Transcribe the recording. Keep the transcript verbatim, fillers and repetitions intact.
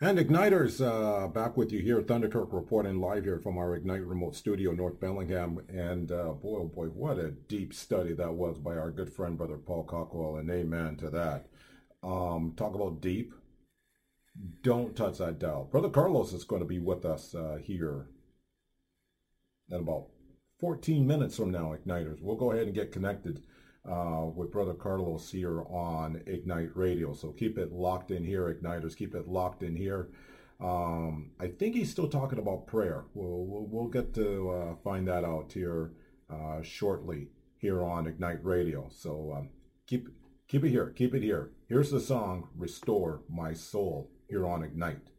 And Igniters, uh, back with you here, Thunderkirk reporting live here from our Ignite remote studio, North Bellingham. And uh, boy, oh boy, what a deep study that was by our good friend, Brother Paul Cockwell, and amen to that. Um, talk about deep. Don't touch that dial. Brother Carlos is going to be with us uh, here in about fourteen minutes from now, Igniters. We'll go ahead and get connected uh, with Brother Carlos here on Ignite Radio. So keep it locked in here, Igniters. Keep it locked in here. Um, I think he's still talking about prayer. We'll, we'll, we'll get to uh, find that out here uh, shortly here on Ignite Radio. So um, keep, keep it here. Keep it here. Here's the song, Restore My Soul, here on Ignite.